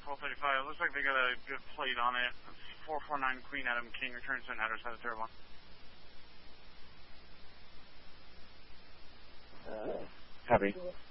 1235. It looks like they got a good plate on it. 449 Queen Adam King returns to an address at a 01. Copy.